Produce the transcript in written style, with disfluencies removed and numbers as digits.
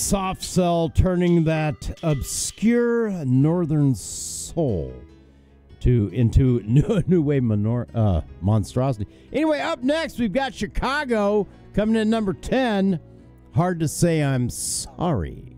Soft Cell turning that obscure northern soul into new wave monstrosity. Anyway, up next we've got Chicago coming in number 10. Hard to Say I'm Sorry.